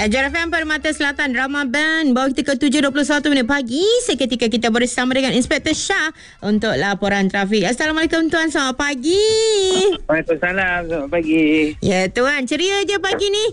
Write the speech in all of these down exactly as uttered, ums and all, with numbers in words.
J R F M Permata Selatan, Drama Band. Bawa kita ke tujuh dua puluh satu minit pagi. Seketika kita bersama dengan Inspektor Shah untuk laporan trafik. Assalamualaikum Tuan, selamat pagi. Waalaikumsalam, selamat pagi. Ya Tuan, ceria je pagi ni.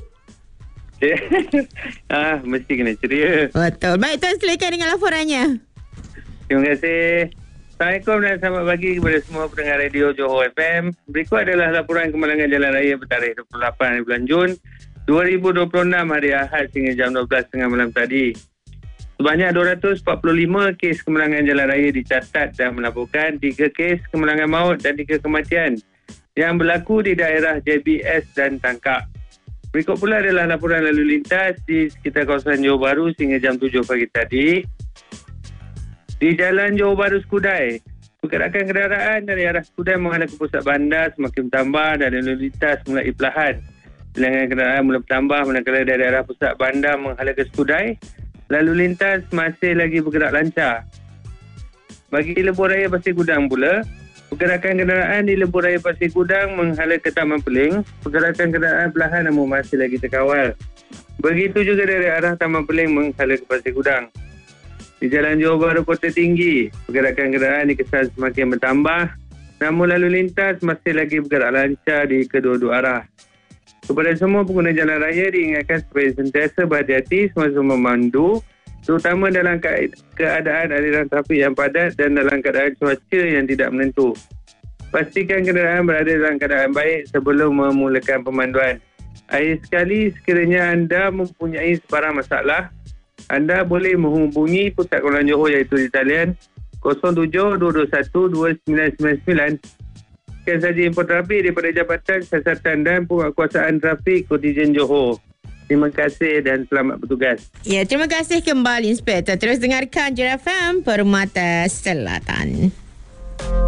ah, mesti kena ceria. Betul. Baik Tuan, silakan dengan laporannya. Terima kasih. Assalamualaikum dan selamat pagi kepada semua pendengar radio Johor F M. Berikut adalah laporan kemalangan jalan raya bertarikh dua puluh lapan hari bulan Jun dua ribu dua puluh enam hari Ahad hingga jam dua belas tiga puluh malam tadi. Sebanyak dua ratus empat puluh lima kes kemalangan jalan raya dicatat dan melaporkan tiga kes kemalangan maut dan tiga kematian yang berlaku di daerah J B S dan Tangkak. Berikut pula adalah laporan lalu lintas di sekitar kawasan Johor Bahru sehingga jam tujuh pagi tadi. Di Jalan Johor Bahru Skudai, pergerakan kenderaan dari arah Skudai menghadap ke pusat bandar semakin bertambah dan lalu lintas mulai perlahan. Bilangan kenderaan mula bertambah manakala dari arah pusat bandar menghala ke Skudai, lalu lintas masih lagi bergerak lancar. Bagi Lebuh Raya Pasir Gudang pula, pergerakan kenderaan di Lebuh Raya Pasir Gudang menghala ke Taman Peling, pergerakan kenderaan perlahan namun masih lagi terkawal. Begitu juga dari arah Taman Peling menghala ke Pasir Gudang. Di Jalan Johor Bahru Kota Tinggi, pergerakan kenderaan dikesan semakin bertambah, namun lalu lintas masih lagi bergerak lancar di kedua-dua arah. Kepada semua pengguna jalan raya diingatkan supaya sentiasa berhati-hati semasa memandu, terutama dalam keadaan aliran trafik yang padat dan dalam keadaan cuaca yang tidak menentu. Pastikan kenderaan berada dalam keadaan baik sebelum memulakan pemanduan. Akhir sekali, sekiranya anda mempunyai sebarang masalah, anda boleh menghubungi Pusat Kawalan Johor iaitu di talian kosong tujuh dua dua satu dua sembilan sembilan sembilan. Sekian sahaja info trafik daripada Jabatan Siasatan dan Penguatkuasaan Trafik Kontijen Johor. Terima kasih dan selamat bertugas. Ya, terima kasih kembali Inspektor. Terus dengarkan J R F M Permata Selatan.